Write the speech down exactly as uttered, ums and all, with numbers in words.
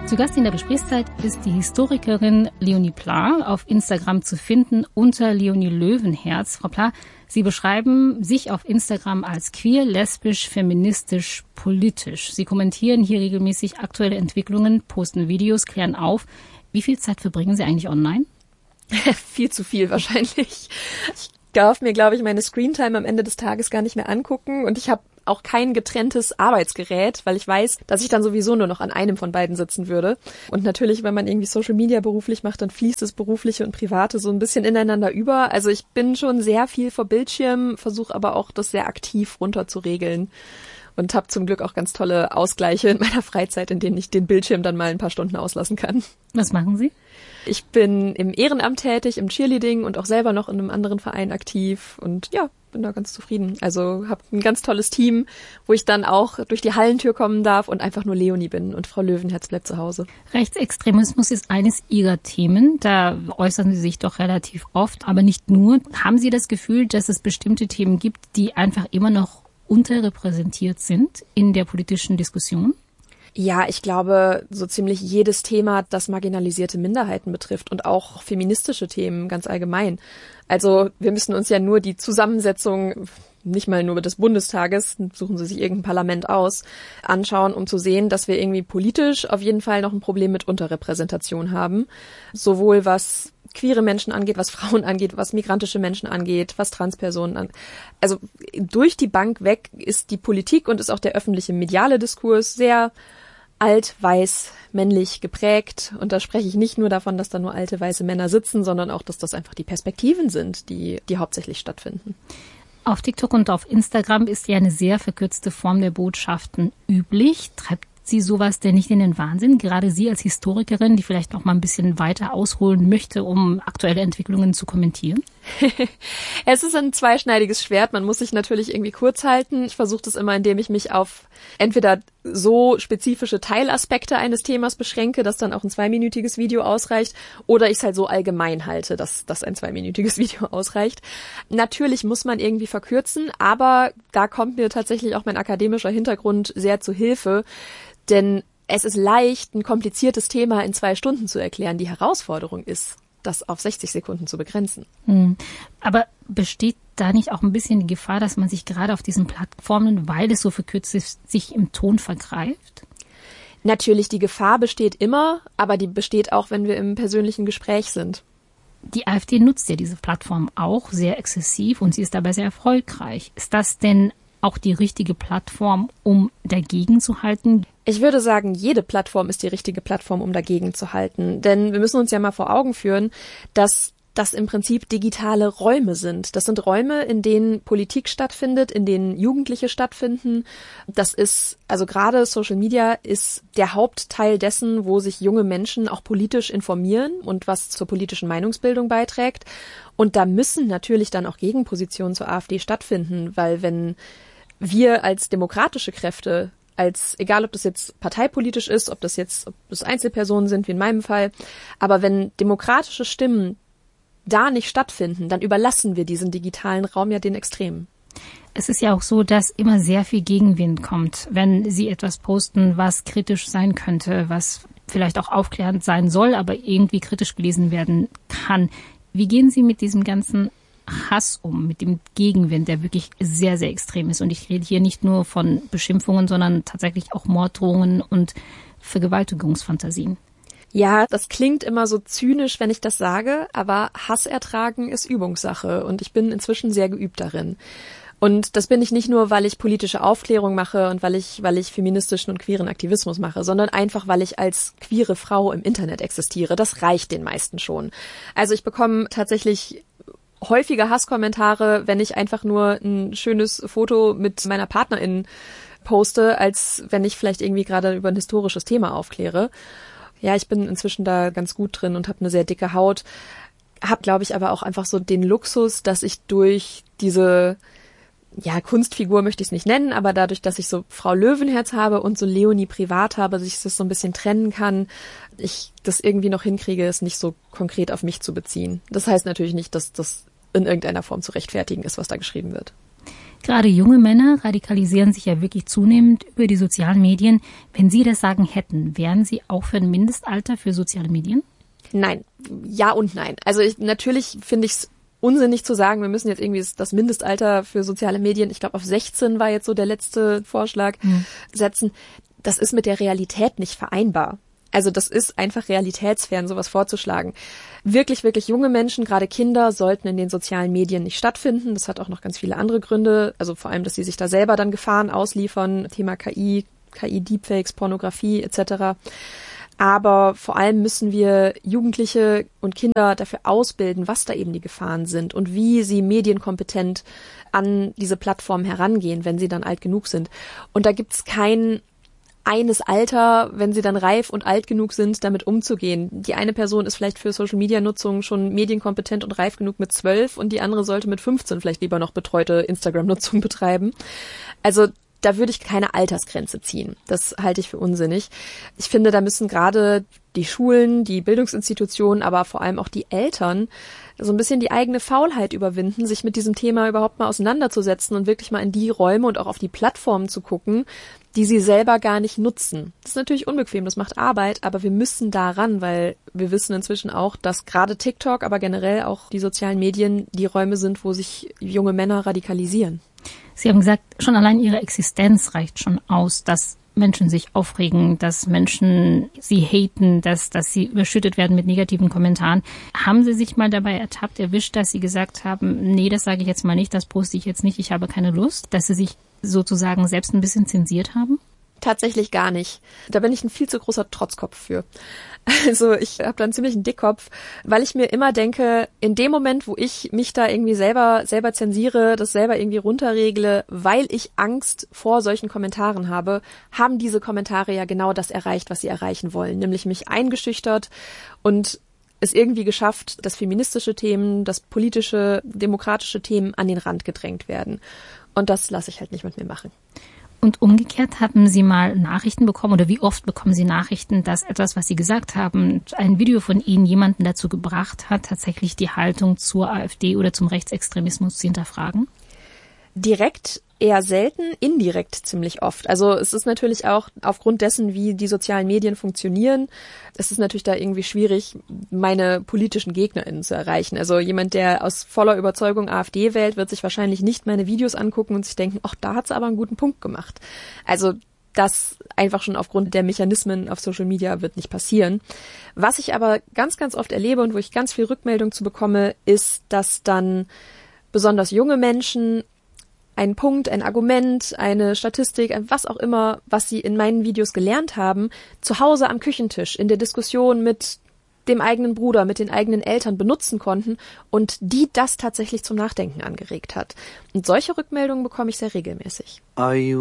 Zu Gast in der Gesprächszeit ist die Historikerin Leonie Pla, auf Instagram zu finden unter Leonie Löwenherz. Frau Pla, Sie beschreiben sich auf Instagram als queer, lesbisch, feministisch, politisch. Sie kommentieren hier regelmäßig aktuelle Entwicklungen, posten Videos, klären auf. Wie viel Zeit verbringen Sie eigentlich online? Viel zu viel wahrscheinlich. Ich darf mir, glaube ich, meine Screentime am Ende des Tages gar nicht mehr angucken und ich habe auch kein getrenntes Arbeitsgerät, weil ich weiß, dass ich dann sowieso nur noch an einem von beiden sitzen würde. Und natürlich, wenn man irgendwie Social Media beruflich macht, dann fließt das Berufliche und Private so ein bisschen ineinander über. Also ich bin schon sehr viel vor Bildschirm, versuche aber auch, das sehr aktiv runter zu regeln. Und habe zum Glück auch ganz tolle Ausgleiche in meiner Freizeit, in denen ich den Bildschirm dann mal ein paar Stunden auslassen kann. Was machen Sie? Ich bin im Ehrenamt tätig, im Cheerleading und auch selber noch in einem anderen Verein aktiv und ja, bin da ganz zufrieden. Also habe ein ganz tolles Team, wo ich dann auch durch die Hallentür kommen darf und einfach nur Leonie bin und Frau Löwenherz bleibt zu Hause. Rechtsextremismus ist eines Ihrer Themen, da äußern Sie sich doch relativ oft, aber nicht nur. Haben Sie das Gefühl, dass es bestimmte Themen gibt, die einfach immer noch unterrepräsentiert sind in der politischen Diskussion? Ja, ich glaube, so ziemlich jedes Thema, das marginalisierte Minderheiten betrifft und auch feministische Themen ganz allgemein. Also wir müssen uns ja nur die Zusammensetzung, nicht mal nur des Bundestages, suchen Sie sich irgendein Parlament aus, anschauen, um zu sehen, dass wir irgendwie politisch auf jeden Fall noch ein Problem mit Unterrepräsentation haben. Sowohl was queere Menschen angeht, was Frauen angeht, was migrantische Menschen angeht, was Transpersonen angeht. Also durch die Bank weg ist die Politik und ist auch der öffentliche mediale Diskurs sehr alt, weiß, männlich geprägt. Und da spreche ich nicht nur davon, dass da nur alte, weiße Männer sitzen, sondern auch, dass das einfach die Perspektiven sind, die, die hauptsächlich stattfinden. Auf TikTok und auf Instagram ist ja eine sehr verkürzte Form der Botschaften üblich. Treibt Sie sowas denn nicht in den Wahnsinn? Gerade Sie als Historikerin, die vielleicht noch mal ein bisschen weiter ausholen möchte, um aktuelle Entwicklungen zu kommentieren? Es ist ein zweischneidiges Schwert. Man muss sich natürlich irgendwie kurz halten. Ich versuche das immer, indem ich mich auf entweder so spezifische Teilaspekte eines Themas beschränke, dass dann auch ein zweiminütiges Video ausreicht, oder ich es halt so allgemein halte, dass, dass ein zweiminütiges Video ausreicht. Natürlich muss man irgendwie verkürzen, aber da kommt mir tatsächlich auch mein akademischer Hintergrund sehr zu Hilfe, denn es ist leicht, ein kompliziertes Thema in zwei Stunden zu erklären. Die Herausforderung ist, das auf sechzig Sekunden zu begrenzen. Hm. Aber besteht da nicht auch ein bisschen die Gefahr, dass man sich gerade auf diesen Plattformen, weil es so verkürzt ist, sich im Ton vergreift? Natürlich, die Gefahr besteht immer, aber die besteht auch, wenn wir im persönlichen Gespräch sind. Die AfD nutzt ja diese Plattform auch sehr exzessiv und sie ist dabei sehr erfolgreich. Ist das denn auch die richtige Plattform, um dagegen zu halten? Ich würde sagen, jede Plattform ist die richtige Plattform, um dagegen zu halten. Denn wir müssen uns ja mal vor Augen führen, dass das im Prinzip digitale Räume sind. Das sind Räume, in denen Politik stattfindet, in denen Jugendliche stattfinden. Das ist, also gerade Social Media ist der Hauptteil dessen, wo sich junge Menschen auch politisch informieren und was zur politischen Meinungsbildung beiträgt. Und da müssen natürlich dann auch Gegenpositionen zur AfD stattfinden, weil wenn wir als demokratische Kräfte, als egal ob das jetzt parteipolitisch ist, ob das jetzt ob das Einzelpersonen sind, wie in meinem Fall, aber wenn demokratische Stimmen da nicht stattfinden, dann überlassen wir diesen digitalen Raum ja den Extremen. Es ist ja auch so, dass immer sehr viel Gegenwind kommt, wenn Sie etwas posten, was kritisch sein könnte, was vielleicht auch aufklärend sein soll, aber irgendwie kritisch gelesen werden kann. Wie gehen Sie mit diesem ganzen Hass um, mit dem Gegenwind, der wirklich sehr, sehr extrem ist? Und ich rede hier nicht nur von Beschimpfungen, sondern tatsächlich auch Morddrohungen und Vergewaltigungsfantasien. Ja, das klingt immer so zynisch, wenn ich das sage, aber Hass ertragen ist Übungssache und ich bin inzwischen sehr geübt darin. Und das bin ich nicht nur, weil ich politische Aufklärung mache und weil ich, weil ich feministischen und queeren Aktivismus mache, sondern einfach, weil ich als queere Frau im Internet existiere. Das reicht den meisten schon. Also ich bekomme tatsächlich häufige Hasskommentare, wenn ich einfach nur ein schönes Foto mit meiner Partnerin poste, als wenn ich vielleicht irgendwie gerade über ein historisches Thema aufkläre. Ja, ich bin inzwischen da ganz gut drin und habe eine sehr dicke Haut. Hab, glaube ich, aber auch einfach so den Luxus, dass ich durch diese, ja, Kunstfigur möchte ich es nicht nennen, aber dadurch, dass ich so Frau Löwenherz habe und so Leonie privat habe, dass ich das so ein bisschen trennen kann, ich das irgendwie noch hinkriege, es nicht so konkret auf mich zu beziehen. Das heißt natürlich nicht, dass das in irgendeiner Form zu rechtfertigen ist, was da geschrieben wird. Gerade junge Männer radikalisieren sich ja wirklich zunehmend über die sozialen Medien. Wenn Sie das Sagen hätten, wären Sie auch für ein Mindestalter für soziale Medien? Nein, ja und nein. Also ich, natürlich finde ich es unsinnig zu sagen, wir müssen jetzt irgendwie das Mindestalter für soziale Medien, ich glaube auf sechzehn war jetzt so der letzte Vorschlag, mhm. setzen. Das ist mit der Realität nicht vereinbar. Also das ist einfach realitätsfern, sowas vorzuschlagen. Wirklich, wirklich junge Menschen, gerade Kinder, sollten in den sozialen Medien nicht stattfinden. Das hat auch noch ganz viele andere Gründe. Also vor allem, dass sie sich da selber dann Gefahren ausliefern. Thema K I, K I-Deepfakes, Pornografie et cetera. Aber vor allem müssen wir Jugendliche und Kinder dafür ausbilden, was da eben die Gefahren sind und wie sie medienkompetent an diese Plattform herangehen, wenn sie dann alt genug sind. Und da gibt's kein eines Alter, wenn sie dann reif und alt genug sind, damit umzugehen. Die eine Person ist vielleicht für Social-Media-Nutzung schon medienkompetent und reif genug mit zwölf und die andere sollte mit fünfzehn vielleicht lieber noch betreute Instagram-Nutzung betreiben. Also da würde ich keine Altersgrenze ziehen. Das halte ich für unsinnig. Ich finde, da müssen gerade die Schulen, die Bildungsinstitutionen, aber vor allem auch die Eltern so ein bisschen die eigene Faulheit überwinden, sich mit diesem Thema überhaupt mal auseinanderzusetzen und wirklich mal in die Räume und auch auf die Plattformen zu gucken, die sie selber gar nicht nutzen. Das ist natürlich unbequem, das macht Arbeit, aber wir müssen da ran, weil wir wissen inzwischen auch, dass gerade TikTok, aber generell auch die sozialen Medien die Räume sind, wo sich junge Männer radikalisieren. Sie haben gesagt, schon allein Ihre Existenz reicht schon aus, dass Menschen sich aufregen, dass Menschen sie haten, dass, dass sie überschüttet werden mit negativen Kommentaren. Haben Sie sich mal dabei ertappt, erwischt, dass Sie gesagt haben, nee, das sage ich jetzt mal nicht, das poste ich jetzt nicht, ich habe keine Lust, dass Sie sich sozusagen selbst ein bisschen zensiert haben? Tatsächlich gar nicht. Da bin ich ein viel zu großer Trotzkopf für. Also ich habe da einen ziemlichen Dickkopf, weil ich mir immer denke, in dem Moment, wo ich mich da irgendwie selber selber zensiere, das selber irgendwie runterregle, weil ich Angst vor solchen Kommentaren habe, haben diese Kommentare ja genau das erreicht, was sie erreichen wollen, nämlich mich eingeschüchtert und es irgendwie geschafft, dass feministische Themen, dass politische, demokratische Themen an den Rand gedrängt werden. Und das lasse ich halt nicht mit mir machen. Und umgekehrt, haben Sie mal Nachrichten bekommen oder wie oft bekommen Sie Nachrichten, dass etwas, was Sie gesagt haben, ein Video von Ihnen jemanden dazu gebracht hat, tatsächlich die Haltung zur AfD oder zum Rechtsextremismus zu hinterfragen? Direkt eher selten, indirekt ziemlich oft. Also es ist natürlich auch aufgrund dessen, wie die sozialen Medien funktionieren, es ist natürlich da irgendwie schwierig, meine politischen GegnerInnen zu erreichen. Also jemand, der aus voller Überzeugung AfD wählt, wird sich wahrscheinlich nicht meine Videos angucken und sich denken, ach, da hat sie aber einen guten Punkt gemacht. Also das einfach schon aufgrund der Mechanismen auf Social Media wird nicht passieren. Was ich aber ganz, ganz oft erlebe und wo ich ganz viel Rückmeldung zu bekomme, ist, dass dann besonders junge Menschen ein Punkt, ein Argument, eine Statistik, ein was auch immer, was sie in meinen Videos gelernt haben, zu Hause am Küchentisch in der Diskussion mit dem eigenen Bruder, mit den eigenen Eltern benutzen konnten und die das tatsächlich zum Nachdenken angeregt hat. Und solche Rückmeldungen bekomme ich sehr regelmäßig.